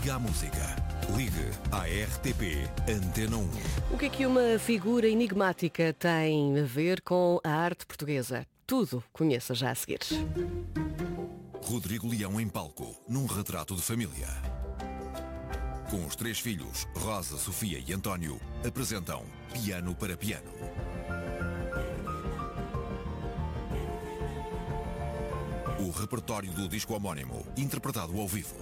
Ligue à música. Ligue à RTP Antena 1. O que é que uma figura enigmática tem a ver com a arte portuguesa? Tudo conheça já a seguir. Rodrigo Leão em palco, num retrato de família. Com os 3 filhos, Rosa, Sofia e António, apresentam Piano para Piano. O repertório do disco homónimo, interpretado ao vivo.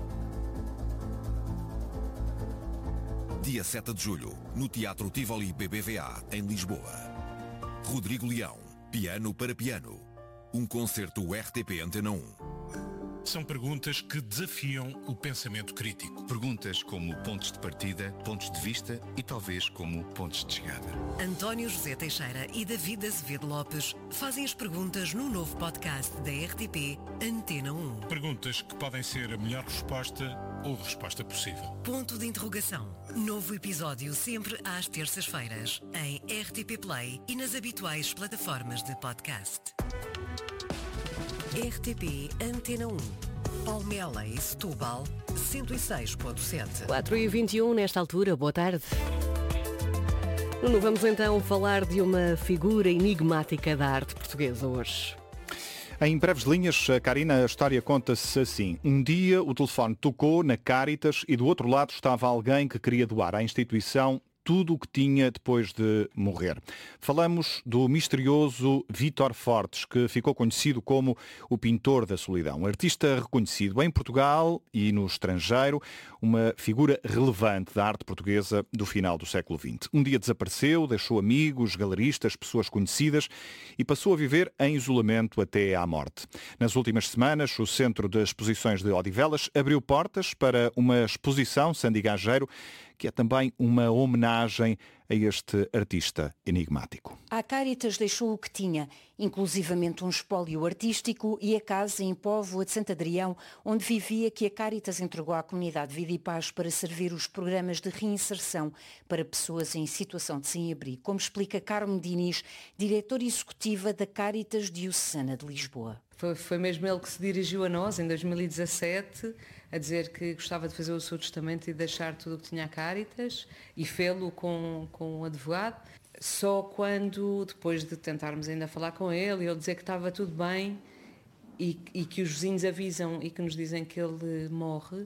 Dia 7 de julho, no Teatro Tivoli BBVA, em Lisboa. Rodrigo Leão, Piano para Piano. Um concerto RTP Antena 1. São perguntas que desafiam o pensamento crítico. Perguntas como pontos de partida, pontos de vista e talvez como pontos de chegada. António José Teixeira e David Azevedo Lopes fazem as perguntas no novo podcast da RTP Antena 1. Perguntas que podem ser a melhor resposta ou a resposta possível. Ponto de interrogação. Novo episódio sempre às terças-feiras em RTP Play e nas habituais plataformas de podcast. RTP Antena 1. Palmela e Setúbal, 106.7. 4h21 nesta altura, boa tarde. Nuno, vamos então falar de uma figura enigmática da arte portuguesa hoje. Em breves linhas, Karina, a história conta-se assim. Um dia o telefone tocou na Cáritas e do outro lado estava alguém que queria doar à instituição tudo o que tinha depois de morrer. Falamos do misterioso Vítor Fortes, que ficou conhecido como o pintor da solidão. Artista reconhecido em Portugal e no estrangeiro, uma figura relevante da arte portuguesa do final do século XX. Um dia desapareceu, deixou amigos, galeristas, pessoas conhecidas e passou a viver em isolamento até à morte. Nas últimas semanas, o Centro de Exposições de Odivelas abriu portas para uma exposição Sandy Gageiro, que é também uma homenagem a este artista enigmático. A Cáritas deixou o que tinha, inclusivamente um espólio artístico e a casa em Póvoa de Santo Adrião, onde vivia, que a Cáritas entregou à comunidade Vida e Paz para servir os programas de reinserção para pessoas em situação de sem-abrigo, como explica Carmo Diniz, diretora executiva da Cáritas Diocesana de Lisboa. Foi mesmo ele que se dirigiu a nós em 2017 a dizer que gostava de fazer o seu testamento e deixar tudo o que tinha a Cáritas e fê-lo com um advogado. Só quando, depois de tentarmos ainda falar com ele e ele dizer que estava tudo bem e que os vizinhos avisam e que nos dizem que ele morre,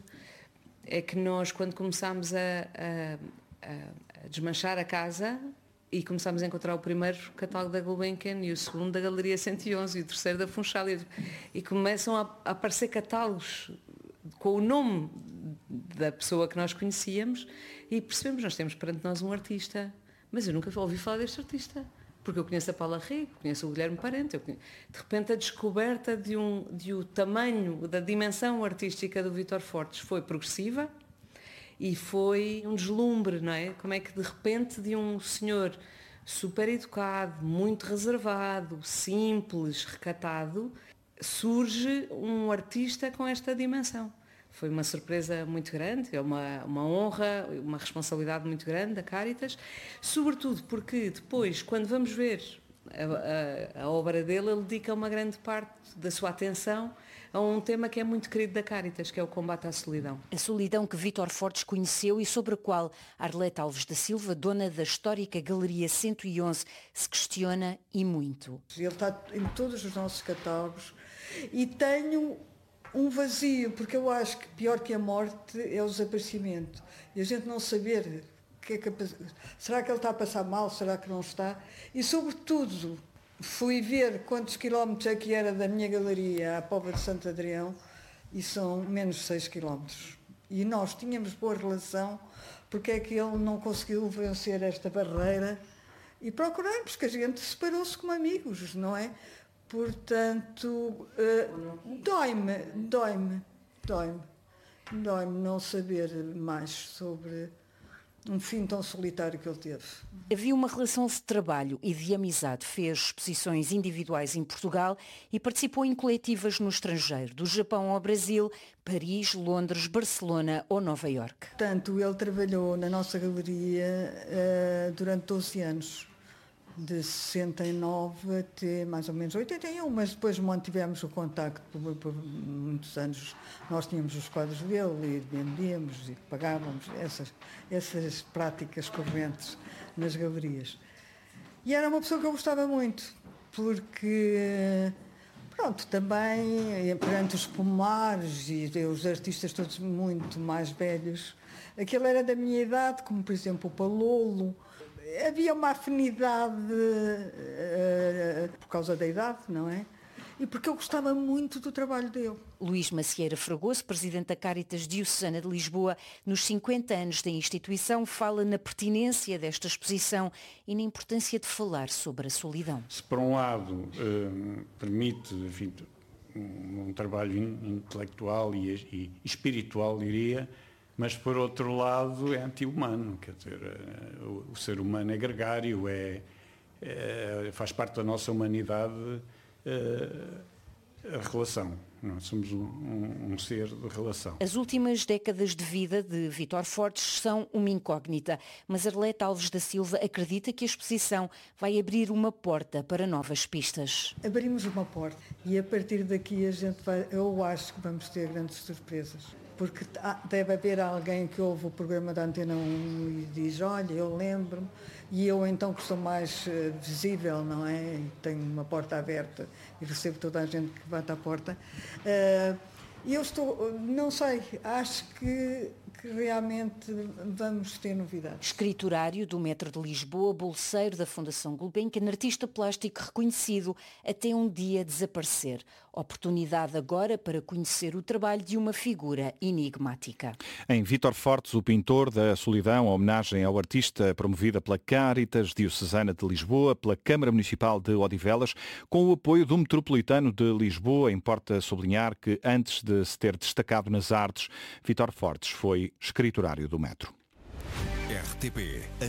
é que nós, quando começámos a desmanchar a casa, e começámos a encontrar o primeiro catálogo da Gulbenkian e o segundo da Galeria 111 e o terceiro da Funchal e começam a aparecer catálogos com o nome da pessoa que nós conhecíamos e percebemos, nós temos perante nós um artista, mas eu nunca ouvi falar deste artista, porque eu conheço a Paula Rego, conheço o Guilherme Parente, de repente a descoberta de o tamanho, da dimensão artística do Vítor Fortes foi progressiva. E foi um deslumbre, não é? Como é que de repente de um senhor super educado, muito reservado, simples, recatado, surge um artista com esta dimensão. Foi uma surpresa muito grande, é uma honra, uma responsabilidade muito grande da Cáritas, sobretudo porque depois, quando vamos ver a obra dele, ele dedica uma grande parte da sua atenção a um tema que é muito querido da Cáritas, que é o combate à solidão. A solidão que Vítor Fortes conheceu e sobre a qual Arlete Alves da Silva, dona da histórica Galeria 111, se questiona e muito. Ele está em todos os nossos catálogos e tenho um vazio, porque eu acho que pior que a morte é o desaparecimento. E a gente não saber será que ele está a passar mal, será que não está? E sobretudo fui ver quantos quilómetros é que era da minha galeria à Póvoa de Santo Adrião e são menos de 6 quilómetros. E nós tínhamos boa relação, porque é que ele não conseguiu vencer esta barreira e procuramos, que a gente separou-se como amigos, não é? Portanto, dói-me não saber mais sobre um fim tão solitário que ele teve. Havia uma relação de trabalho e de amizade. Fez exposições individuais em Portugal e participou em coletivas no estrangeiro, do Japão ao Brasil, Paris, Londres, Barcelona ou Nova Iorque. Portanto, ele trabalhou na nossa galeria durante 12 anos. de 69 até mais ou menos 81, mas depois mantivemos o contacto por muitos anos. Nós tínhamos os quadros dele e vendíamos e pagávamos essas práticas correntes nas galerias. E era uma pessoa que eu gostava muito, porque, pronto, também perante os pomares e os artistas todos muito mais velhos, aquele era da minha idade, como por exemplo o Palolo. Havia uma afinidade por causa da idade, não é? E porque eu gostava muito do trabalho dele. Luís Macieira Fragoso, presidente da Cáritas Diocesana de Lisboa, nos 50 anos da instituição, fala na pertinência desta exposição e na importância de falar sobre a solidão. Se por um lado permite, enfim, um trabalho intelectual e espiritual, diria, mas por outro lado é anti-humano, quer dizer, o ser humano é gregário, faz parte da nossa humanidade a relação. Nós somos um ser de relação. As últimas décadas de vida de Vítor Fortes são uma incógnita, mas Arlete Alves da Silva acredita que a exposição vai abrir uma porta para novas pistas. Abrimos uma porta e a partir daqui eu acho que vamos ter grandes surpresas. Porque deve haver alguém que ouve o programa da Antena 1 e diz, olha, eu lembro-me, e eu então que sou mais visível, não é? E tenho uma porta aberta e recebo toda a gente que bate à porta. E eu não sei, acho que realmente vamos ter novidades. Escriturário do Metro de Lisboa, bolseiro da Fundação Gulbenkian, artista plástico reconhecido até um dia desaparecer. Oportunidade agora para conhecer o trabalho de uma figura enigmática. Em Vítor Fortes, o pintor da solidão, a homenagem ao artista promovida pela Cáritas Diocesana de Lisboa, pela Câmara Municipal de Odivelas, com o apoio do Metropolitano de Lisboa. Importa sublinhar que antes de se ter destacado nas artes, Vítor Fortes foi escriturário do Metro. RTP